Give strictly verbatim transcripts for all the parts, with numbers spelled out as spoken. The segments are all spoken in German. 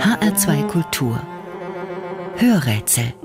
H R zwei Kultur Hörrätsel.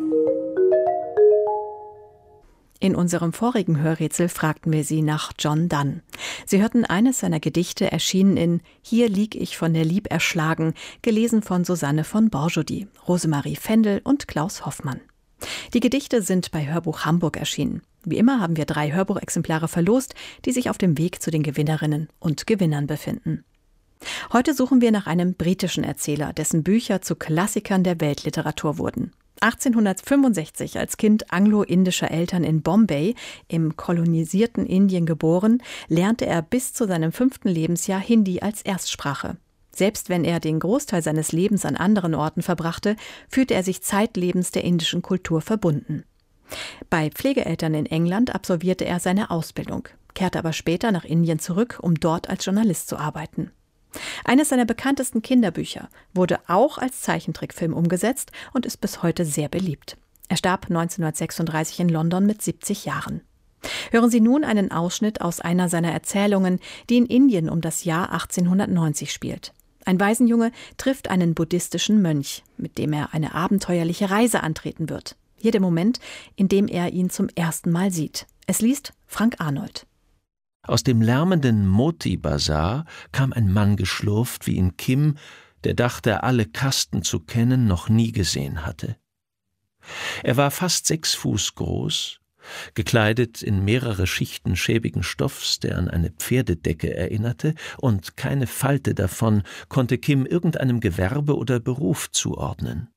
In unserem vorigen Hörrätsel fragten wir Sie nach John Donne. Sie hörten eines seiner Gedichte, erschienen in »Hier lieg ich von der Lieb erschlagen«, gelesen von Susanne von Borjody, Rosemarie Fendel und Klaus Hoffmann. Die Gedichte sind bei Hörbuch Hamburg erschienen. Wie immer haben wir drei Hörbuchexemplare verlost, die sich auf dem Weg zu den Gewinnerinnen und Gewinnern befinden. Heute suchen wir nach einem britischen Erzähler, dessen Bücher zu Klassikern der Weltliteratur wurden. achtzehnhundertfünfundsechzig als Kind anglo-indischer Eltern in Bombay, im kolonisierten Indien geboren, lernte er bis zu seinem fünften Lebensjahr Hindi als Erstsprache. Selbst wenn er den Großteil seines Lebens an anderen Orten verbrachte, fühlte er sich zeitlebens der indischen Kultur verbunden. Bei Pflegeeltern in England absolvierte er seine Ausbildung, kehrte aber später nach Indien zurück, um dort als Journalist zu arbeiten. Eines seiner bekanntesten Kinderbücher wurde auch als Zeichentrickfilm umgesetzt und ist bis heute sehr beliebt. Er starb neunzehnhundertsechsunddreißig in London mit siebzig Jahren. Hören Sie nun einen Ausschnitt aus einer seiner Erzählungen, die in Indien um das Jahr achtzehnhundertneunzig spielt. Ein Waisenjunge trifft einen buddhistischen Mönch, mit dem er eine abenteuerliche Reise antreten wird. Hier der Moment, in dem er ihn zum ersten Mal sieht. Es liest Frank Arnold. Aus dem lärmenden Moti-Bazar kam ein Mann geschlurft wie in Kim, der dachte, alle Kasten zu kennen, noch nie gesehen hatte. Er war fast sechs Fuß groß, gekleidet in mehrere Schichten schäbigen Stoffs, der an eine Pferdedecke erinnerte, und keine Falte davon konnte Kim irgendeinem Gewerbe oder Beruf zuordnen.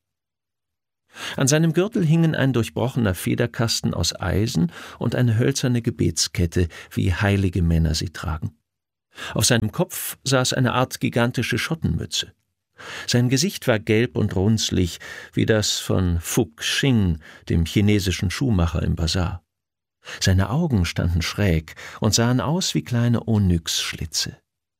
An seinem Gürtel hingen ein durchbrochener Federkasten aus Eisen und eine hölzerne Gebetskette, wie heilige Männer sie tragen. Auf seinem Kopf saß eine Art gigantische Schottenmütze. Sein Gesicht war gelb und runzlig, wie das von Fu Xing, dem chinesischen Schuhmacher im Bazar. Seine Augen standen schräg und sahen aus wie kleine Onyxschlitze.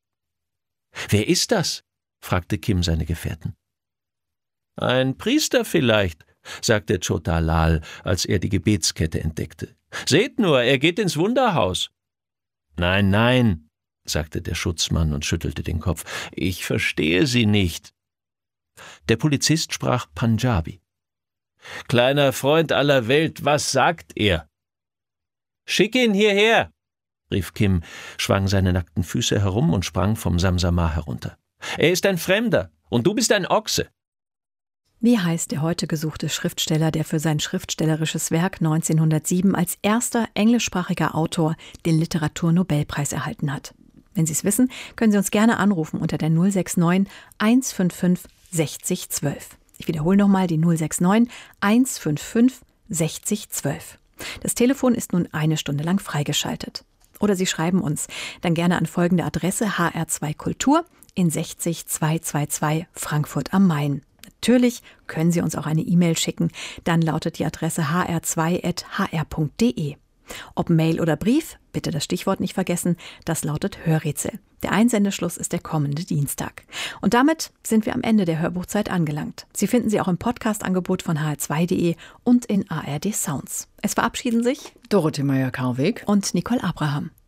»Wer ist das?« fragte Kim seine Gefährten. »Ein Priester vielleicht«, sagte Chota Lal, als er die Gebetskette entdeckte. »Seht nur, er geht ins Wunderhaus.« »Nein, nein«, sagte der Schutzmann und schüttelte den Kopf. »Ich verstehe Sie nicht.« Der Polizist sprach Punjabi. »Kleiner Freund aller Welt, was sagt er?« »Schick ihn hierher«, rief Kim, schwang seine nackten Füße herum und sprang vom Samsamah herunter. »Er ist ein Fremder, und du bist ein Ochse.« Wie heißt der heute gesuchte Schriftsteller, der für sein schriftstellerisches Werk neunzehnhundertsieben als erster englischsprachiger Autor den Literaturnobelpreis erhalten hat? Wenn Sie es wissen, können Sie uns gerne anrufen unter der null sechs neun eins fünf fünf sechzig zwölf. Ich wiederhole nochmal die null sechs neun eins fünf fünf sechzig zwölf. Das Telefon ist nun eine Stunde lang freigeschaltet. Oder Sie schreiben uns dann gerne an folgende Adresse: H R zwei Kultur in sechzig zweihundertzweiundzwanzig Frankfurt am Main. Natürlich können Sie uns auch eine E-Mail schicken. Dann lautet die Adresse h r zwei at h r punkt d e. Ob Mail oder Brief, bitte das Stichwort nicht vergessen, das lautet Hörrätsel. Der Einsendeschluss ist der kommende Dienstag. Und damit sind wir am Ende der Hörbuchzeit angelangt. Sie finden sie auch im Podcast-Angebot von h r zwei punkt d e und in A R D Sounds. Es verabschieden sich Dorothee Meyer-Karweg und Nicole Abraham.